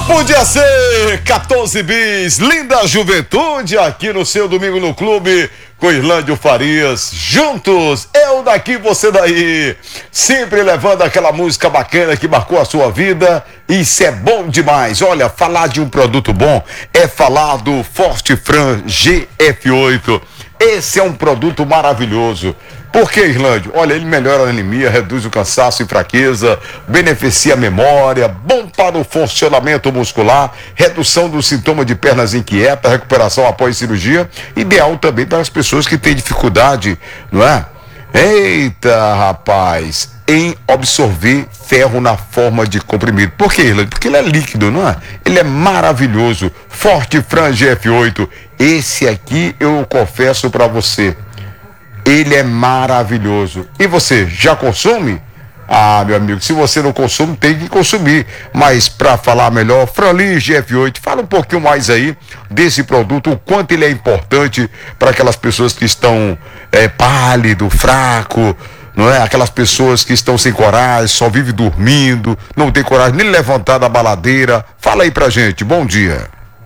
Podia ser 14 bis, linda juventude, aqui no seu Domingo no Clube, com Irlândio Farias, juntos, eu daqui, você daí, sempre levando aquela música bacana que marcou a sua vida, isso é bom demais. Olha, falar de um produto bom é falar do Forte Fran GF8, esse é um produto maravilhoso. Por que, Irlândio? Olha, ele melhora a anemia, reduz o cansaço e fraqueza, beneficia a memória, bom para o funcionamento muscular, redução do sintoma de pernas inquietas, recuperação após cirurgia, ideal também para as pessoas que têm dificuldade, não é? Eita, rapaz, em absorver ferro na forma de comprimido. Por que, Irlândio? Porque ele é líquido, não é? Ele é maravilhoso. Forte Fran GF8, esse aqui eu confesso para você, ele é maravilhoso. E você, já consome? Ah, meu amigo, se você não consome, tem que consumir. Mas para falar melhor, Franlin GF8, fala um pouquinho mais aí desse produto, o quanto ele é importante para aquelas pessoas que estão pálido, fraco, não é? Aquelas pessoas que estão sem coragem, só vive dormindo, não tem coragem nem levantar da baladeira. Fala aí pra gente, bom dia.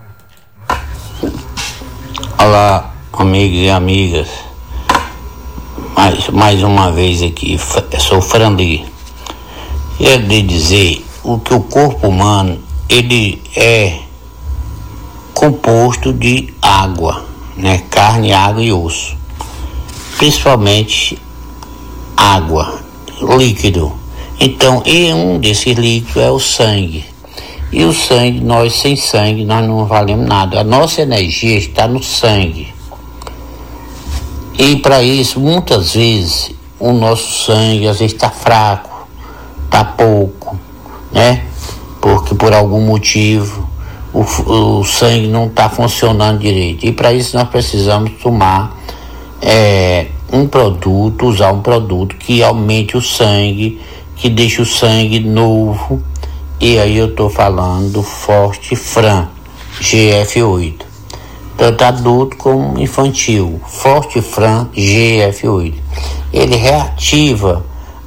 Olá, amigos e amigas. Mais uma vez aqui, sou Franli. Quero lhe dizer o que o corpo humano, ele é composto de água, né? Carne, água e osso. Principalmente água, líquido. Então, e um desses líquidos é o sangue. E o sangue, sem sangue, nós não valemos nada. A nossa energia está no sangue. E para isso, muitas vezes, o nosso sangue às vezes está fraco, está pouco, né? Porque por algum motivo o sangue não está funcionando direito. E para isso nós precisamos tomar usar um produto que aumente o sangue, que deixe o sangue novo. E aí eu estou falando do Forte Fran GF8. Tanto adulto como infantil, Forte Fran GF8. Ele reativa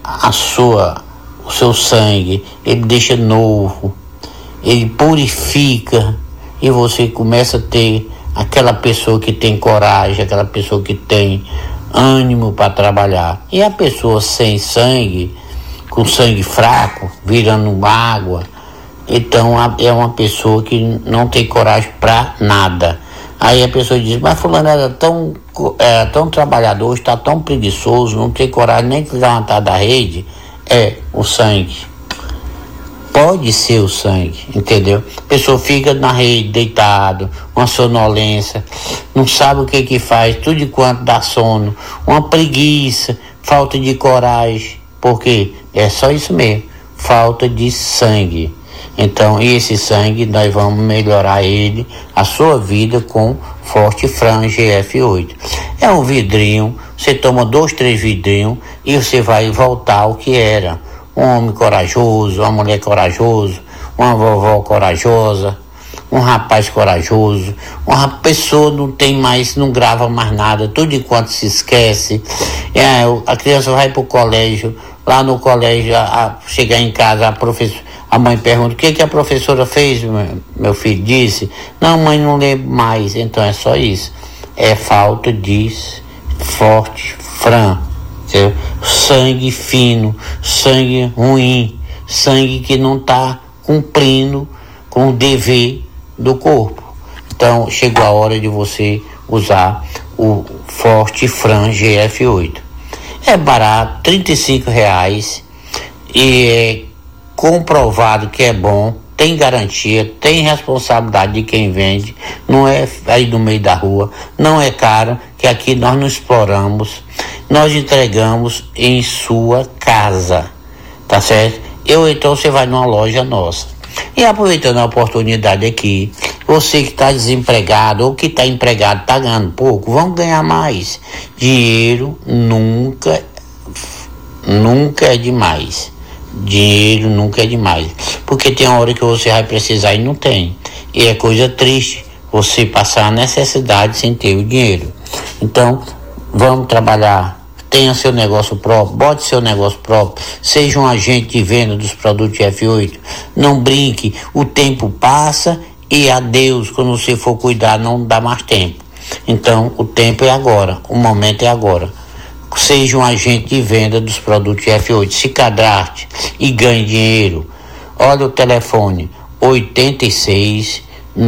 o seu sangue, ele deixa novo, ele purifica e você começa a ter aquela pessoa que tem coragem, aquela pessoa que tem ânimo para trabalhar. E a pessoa sem sangue, com sangue fraco, virando água, então é uma pessoa que não tem coragem para nada. Aí a pessoa diz, mas fulano era tão trabalhador, está tão preguiçoso, não tem coragem nem de levantar da rede. É o sangue. Pode ser o sangue, entendeu? A pessoa fica na rede, deitado, uma sonolência, não sabe o que faz, tudo de quanto dá sono, uma preguiça, falta de coragem. Por quê? É só isso mesmo, falta de sangue. Então, esse sangue, nós vamos melhorar a sua vida com Forte Fran GF8. É um vidrinho, você toma 2, 3 vidrinhos e você vai voltar ao que era. Um homem corajoso, uma mulher corajosa, uma vovó corajosa, um rapaz corajoso, uma pessoa não grava mais nada, tudo enquanto se esquece. A criança vai para o colégio, lá no colégio, chegar em casa, a mãe pergunta, o que a professora fez? Meu filho disse, não, mãe, não lembro mais. Então é só isso, é falta de Forte Fran, entendeu? Sangue fino, sangue ruim, sangue que não está cumprindo com o dever do corpo. Então chegou a hora de você usar o Forte Fran GF8. É barato, R$35, e é comprovado que é bom, tem garantia, tem responsabilidade de quem vende, não é aí no meio da rua, não é caro, que aqui nós não exploramos, nós entregamos em sua casa, tá certo? Então você vai numa loja nossa. E aproveitando a oportunidade aqui, você que está desempregado ou que está empregado, está ganhando pouco, vamos ganhar mais. Dinheiro nunca é demais. Dinheiro nunca é demais, porque tem uma hora que você vai precisar e não tem, e é coisa triste você passar a necessidade sem ter o dinheiro. Então vamos trabalhar tenha seu negócio próprio, bote seu negócio próprio, seja um agente de venda dos produtos F8, não brinque, o tempo passa e adeus, quando você for cuidar não dá mais tempo. Então o tempo é agora, o momento é agora. Seja um agente de venda dos produtos F8, se cadastre e ganhe dinheiro. Olha o telefone, 86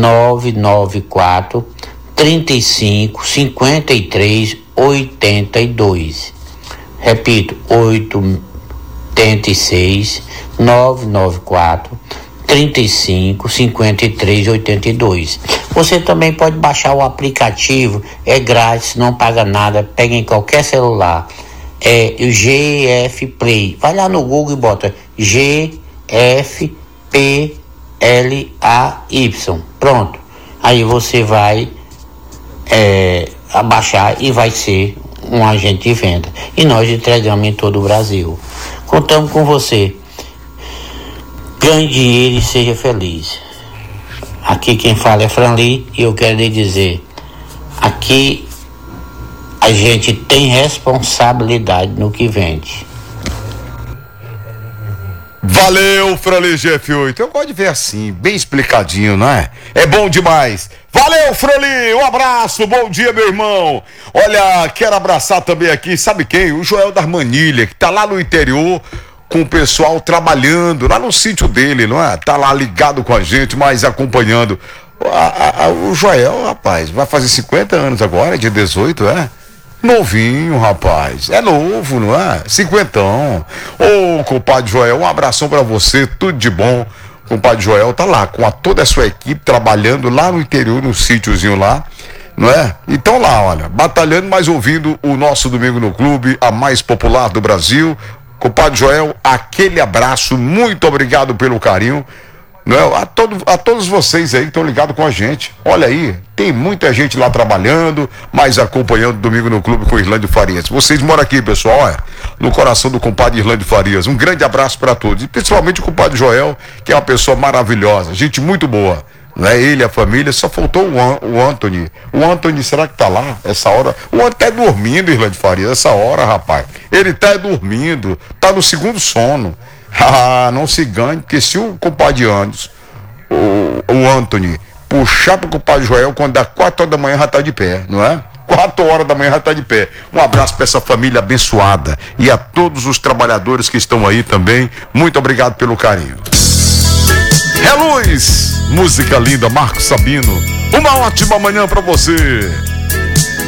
994 35 53 82. Repito, 86 994 35 53 82. Você também pode baixar o aplicativo, é grátis, não paga nada, pega em qualquer celular. É o GF Play. Vai lá no Google e bota GFPLAY. Pronto. Aí você vai abaixar e vai ser um agente de venda. E nós entregamos em todo o Brasil. Contamos com você. Ganhe dinheiro e seja feliz. Aqui quem fala é Franli e eu quero lhe dizer, aqui a gente tem responsabilidade no que vende. Valeu, Franli GF8. Eu gosto de ver assim, bem explicadinho, não é? É bom demais. Valeu, Franli, um abraço, bom dia, meu irmão. Olha, quero abraçar também aqui, sabe quem? O Joel da Armanilha, que tá lá no interior com o pessoal trabalhando, lá no sítio dele, não é? Tá lá ligado com a gente, mas acompanhando. O Joel, rapaz, vai fazer 50 anos agora, dia 18, é? Novinho, rapaz, é novo, não é? 50. Ô, compadre Joel, um abração pra você, tudo de bom. Compadre Joel tá lá com toda a sua equipe trabalhando lá no interior, no sítiozinho lá, não é? Então lá, olha, batalhando, mas ouvindo o nosso Domingo no Clube, a mais popular do Brasil. Compadre Joel, aquele abraço, muito obrigado pelo carinho, não é? A todos vocês aí que estão ligados com a gente. Olha aí, tem muita gente lá trabalhando, mas acompanhando Domingo no Clube com Irlândio Farias. Vocês moram aqui, pessoal, no coração do compadre Irlândio Farias. Um grande abraço para todos, e principalmente o compadre Joel, que é uma pessoa maravilhosa, gente muito boa. Né? Ele, a família, só faltou o Anthony. O Anthony, será que tá lá essa hora? O Anthony tá dormindo, Irlândio Farias, essa hora, rapaz. Ele tá dormindo, tá no segundo sono. Não se ganhe, porque se o compadre Anderson, o Anthony, puxar pro compadre Joel, quando dá 4 horas da manhã já tá de pé, não é? 4 horas da manhã já tá de pé. Um abraço para essa família abençoada e a todos os trabalhadores que estão aí também. Muito obrigado pelo carinho. É Luz, música linda, Marcos Sabino. Uma ótima manhã para você.